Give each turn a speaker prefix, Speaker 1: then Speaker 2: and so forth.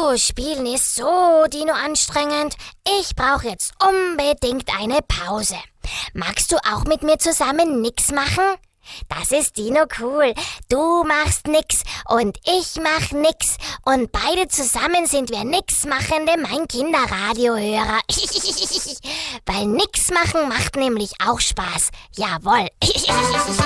Speaker 1: Spielen ist so Dino-anstrengend. Ich brauche jetzt unbedingt eine Pause. Magst du auch mit mir zusammen nix machen? Das ist Dino cool. Du machst nix und ich mach nix. Und beide zusammen sind wir Nixmachende, mein Kinderradiohörer. Weil nix machen macht nämlich auch Spaß. Jawohl.